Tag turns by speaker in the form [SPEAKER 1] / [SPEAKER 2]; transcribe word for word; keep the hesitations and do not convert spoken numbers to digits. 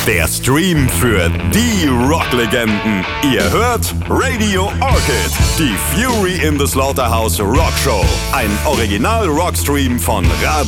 [SPEAKER 1] Der Stream für die Rocklegenden. Ihr hört Radio Orchid, die Fury in the Slaughterhouse Rock Show. Ein Original-Rockstream von Radio